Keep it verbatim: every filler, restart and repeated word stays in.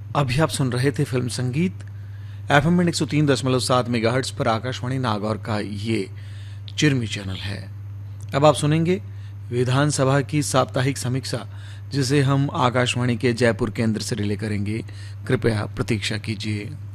अभी आप सुन रहे थे फिल्म संगीत एफ एम एक सौ तीन दशमलव सात मेगाहर्ट्ज पर आकाशवाणी नागौर का ये चिरमी चैनल है। अब आप सुनेंगे विधानसभा की साप्ताहिक समीक्षा, जिसे हम आकाशवाणी के जयपुर केंद्र से रिले करेंगे। कृपया प्रतीक्षा कीजिए।